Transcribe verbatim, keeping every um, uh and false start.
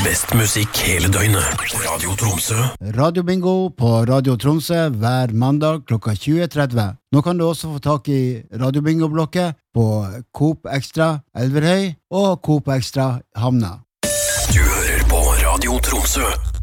Best musikk hele døgnet. Radio Tromsø. Radio Bingo på Radio Tromsø hver mandag klokka tjue tretti. Nå kan du også få tak i Radio Bingo-blokket på Coop Extra Elverhøy og Coop Extra Hamna. Du hører på Radio Tromsø.